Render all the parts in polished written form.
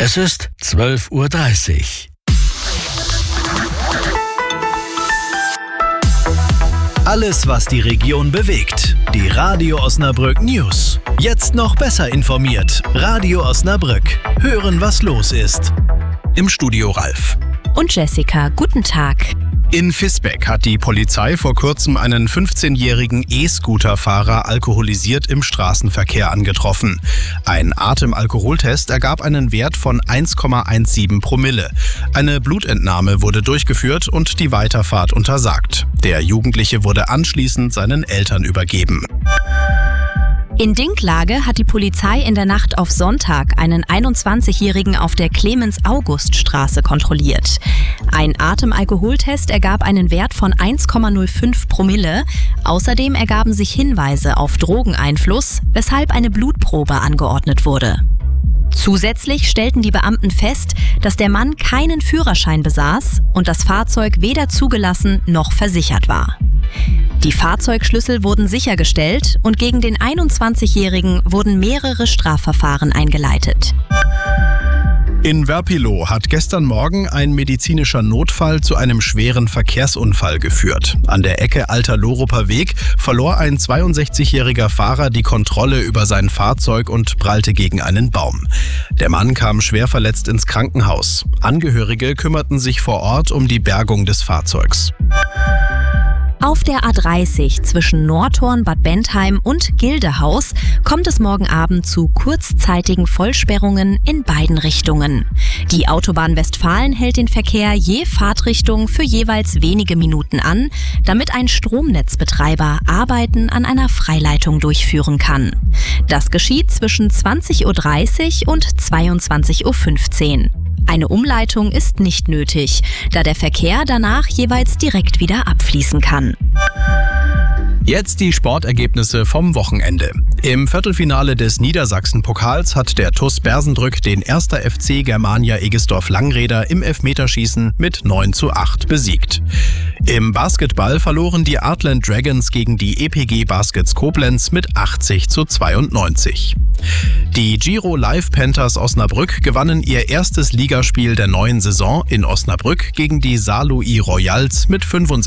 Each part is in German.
Es ist 12:30 Uhr. Alles, was die Region bewegt. Die Radio Osnabrück News. Jetzt noch besser informiert. Radio Osnabrück. Hören, was los ist. Im Studio Ralf. Und Jessica, guten Tag. In Visbeck hat die Polizei vor kurzem einen 15-jährigen E-Scooter-Fahrer alkoholisiert im Straßenverkehr angetroffen. Ein Atemalkoholtest ergab einen Wert von 1,17 Promille. Eine Blutentnahme wurde durchgeführt und die Weiterfahrt untersagt. Der Jugendliche wurde anschließend seinen Eltern übergeben. In Dinklage hat die Polizei in der Nacht auf Sonntag einen 21-Jährigen auf der Clemens-August-Straße kontrolliert. Ein Atemalkoholtest ergab einen Wert von 1,05 Promille. Außerdem ergaben sich Hinweise auf Drogeneinfluss, weshalb eine Blutprobe angeordnet wurde. Zusätzlich stellten die Beamten fest, dass der Mann keinen Führerschein besaß und das Fahrzeug weder zugelassen noch versichert war. Die Fahrzeugschlüssel wurden sichergestellt und gegen den 21-Jährigen wurden mehrere Strafverfahren eingeleitet. In Werpilow hat gestern Morgen ein medizinischer Notfall zu einem schweren Verkehrsunfall geführt. An der Ecke Alter Loruper Weg verlor ein 62-jähriger Fahrer die Kontrolle über sein Fahrzeug und prallte gegen einen Baum. Der Mann kam schwer verletzt ins Krankenhaus. Angehörige kümmerten sich vor Ort um die Bergung des Fahrzeugs. Auf der A30 zwischen Nordhorn, Bad Bentheim und Gildehaus kommt es morgen Abend zu kurzzeitigen Vollsperrungen in beiden Richtungen. Die Autobahn Westfalen hält den Verkehr je Fahrtrichtung für jeweils wenige Minuten an, damit ein Stromnetzbetreiber Arbeiten an einer Freileitung durchführen kann. Das geschieht zwischen 20:30 Uhr und 22:15 Uhr. Eine Umleitung ist nicht nötig, da der Verkehr danach jeweils direkt wieder abfließen kann. Jetzt die Sportergebnisse vom Wochenende. Im Viertelfinale des Niedersachsen-Pokals hat der TuS Bersendrück den 1. FC Germania Egesdorf-Langräder im Elfmeterschießen mit 9:8 besiegt. Im Basketball verloren die Artland Dragons gegen die EPG Baskets Koblenz mit 80:92. Die Giro Live Panthers Osnabrück gewannen ihr erstes Ligaspiel der neuen Saison in Osnabrück gegen die Saarlouis Royals mit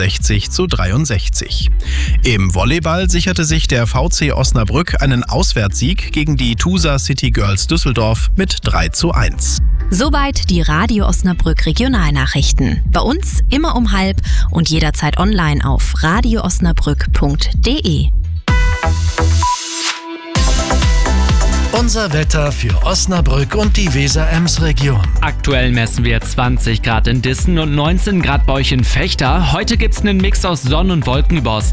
65:63. Im Volleyball sicherte sich der VC Osnabrück einen Auswärtssieg gegen die Tusa City Girls Düsseldorf mit 3:1. Soweit die Radio Osnabrück Regionalnachrichten. Bei uns immer um 12:30 und jederzeit online auf radioosnabrück.de. Unser Wetter für Osnabrück und die Weser-Ems-Region. Aktuell messen wir 20 Grad in Dissen und 19 Grad bei euch in Vechta. Heute gibt's einen Mix aus Sonne und Wolken über Osnabrück.